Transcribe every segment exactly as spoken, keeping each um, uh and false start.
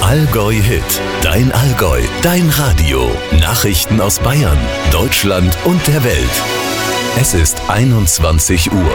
Allgäu-Hit. Dein Allgäu, dein Radio. Nachrichten aus Bayern, Deutschland und der Welt. Es ist einundzwanzig Uhr.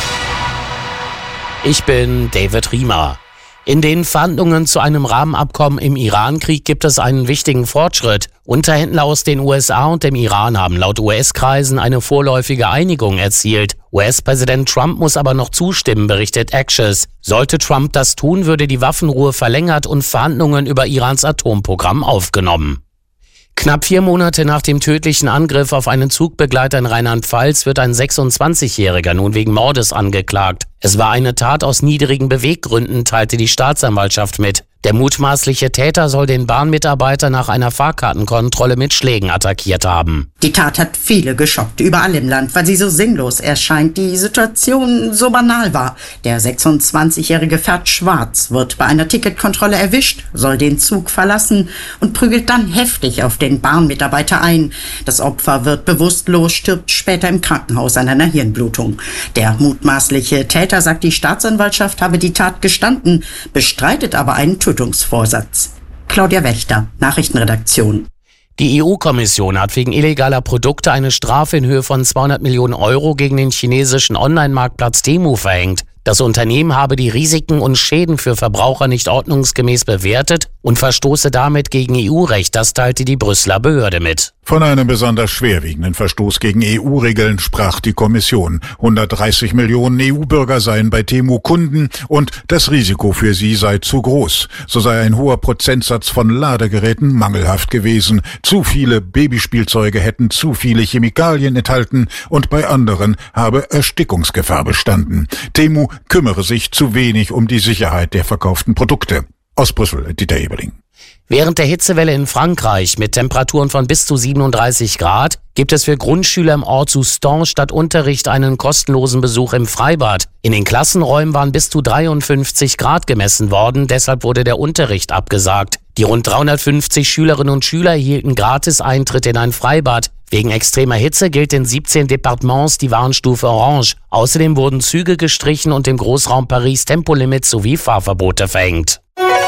Ich bin David Riemer. In den Verhandlungen zu einem Rahmenabkommen im Iran-Krieg gibt es einen wichtigen Fortschritt. Unterhändler aus den U S A und dem Iran haben laut U S-Kreisen eine vorläufige Einigung erzielt. U S-Präsident Trump muss aber noch zustimmen, berichtet Axios. Sollte Trump das tun, würde die Waffenruhe verlängert und Verhandlungen über Irans Atomprogramm aufgenommen. Knapp vier Monate nach dem tödlichen Angriff auf einen Zugbegleiter in Rheinland-Pfalz wird ein sechsundzwanzigjähriger nun wegen Mordes angeklagt. Es war eine Tat aus niedrigen Beweggründen, teilte die Staatsanwaltschaft mit. Der mutmaßliche Täter soll den Bahnmitarbeiter nach einer Fahrkartenkontrolle mit Schlägen attackiert haben. Die Tat hat viele geschockt, überall im Land, weil sie so sinnlos erscheint, die Situation so banal war. Der sechsundzwanzigjährige fährt schwarz, wird bei einer Ticketkontrolle erwischt, soll den Zug verlassen und prügelt dann heftig auf den Bahnmitarbeiter ein. Das Opfer wird bewusstlos, stirbt später im Krankenhaus an einer Hirnblutung. Der mutmaßliche Täter, sagt die Staatsanwaltschaft, habe die Tat gestanden, bestreitet aber einen Tötungsvorsatz. Claudia Wächter, Nachrichtenredaktion. Die E U-Kommission hat wegen illegaler Produkte eine Strafe in Höhe von zweihundert Millionen Euro gegen den chinesischen Online-Marktplatz Temu verhängt. Das Unternehmen habe die Risiken und Schäden für Verbraucher nicht ordnungsgemäß bewertet und verstoße damit gegen E U-Recht, das teilte die Brüsseler Behörde mit. Von einem besonders schwerwiegenden Verstoß gegen E U-Regeln sprach die Kommission. hundertdreißig Millionen E U-Bürger seien bei Temu Kunden und das Risiko für sie sei zu groß. So sei ein hoher Prozentsatz von Ladegeräten mangelhaft gewesen. Zu viele Babyspielzeuge hätten zu viele Chemikalien enthalten und bei anderen habe Erstickungsgefahr bestanden. Temu kümmere sich zu wenig um die Sicherheit der verkauften Produkte. Aus Brüssel, Dieter Eberling. Während der Hitzewelle in Frankreich mit Temperaturen von bis zu siebenunddreißig Grad gibt es für Grundschüler im Ort Soustons statt Unterricht einen kostenlosen Besuch im Freibad. In den Klassenräumen waren bis zu dreiundfünfzig Grad gemessen worden, deshalb wurde der Unterricht abgesagt. Die rund dreihundertfünfzig Schülerinnen und Schüler erhielten gratis Eintritt in ein Freibad. Wegen extremer Hitze gilt in siebzehn Departements die Warnstufe Orange. Außerdem wurden Züge gestrichen und im Großraum Paris Tempolimits sowie Fahrverbote verhängt.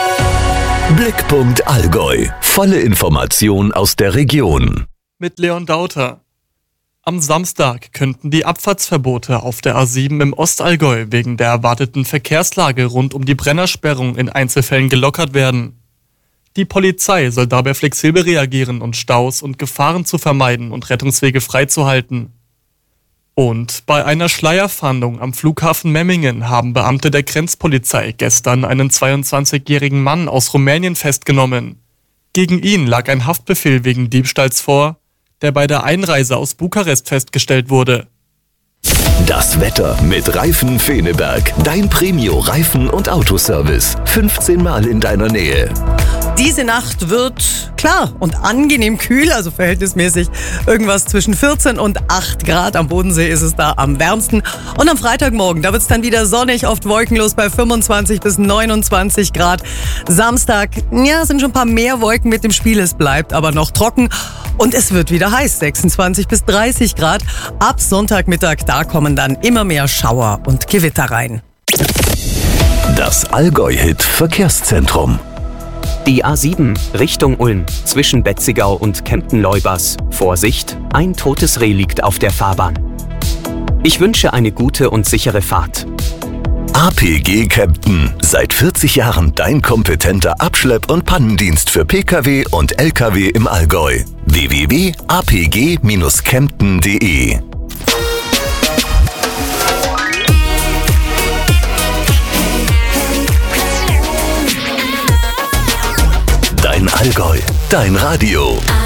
Blickpunkt Allgäu. Volle Information aus der Region. Mit Leon Dauter. Am Samstag könnten die Abfahrtsverbote auf der A sieben im Ostallgäu wegen der erwarteten Verkehrslage rund um die Brennersperrung in Einzelfällen gelockert werden. Die Polizei soll dabei flexibel reagieren und Staus und Gefahren zu vermeiden und Rettungswege freizuhalten. Und bei einer Schleierfahndung am Flughafen Memmingen haben Beamte der Grenzpolizei gestern einen zweiundzwanzigjährigen Mann aus Rumänien festgenommen. Gegen ihn lag ein Haftbefehl wegen Diebstahls vor, der bei der Einreise aus Bukarest festgestellt wurde. Das Wetter mit Reifen Feneberg. Dein Premio-Reifen- und Autoservice. fünfzehn Mal in deiner Nähe. Diese Nacht wird klar und angenehm kühl, also verhältnismäßig irgendwas zwischen vierzehn und acht Grad. Am Bodensee ist es da am wärmsten. Und am Freitagmorgen, da wird es dann wieder sonnig, oft wolkenlos bei fünfundzwanzig bis neunundzwanzig Grad. Samstag, ja, sind schon ein paar mehr Wolken mit dem Spiel. Es bleibt aber noch trocken. Und es wird wieder heiß, sechsundzwanzig bis dreißig Grad. Ab Sonntagmittag, da kommen dann immer mehr Schauer und Gewitter rein. Das Allgäu-Hit Verkehrszentrum. Die A sieben Richtung Ulm zwischen Betzigau und Kempten-Leubers. Vorsicht, ein totes Reh liegt auf der Fahrbahn. Ich wünsche eine gute und sichere Fahrt. A P G Kempten. Seit vierzig Jahren dein kompetenter Abschlepp- und Pannendienst für Pkw und Lkw im Allgäu. w w w punkt a p g dash kempten punkt d e Dein Allgäu, dein Radio.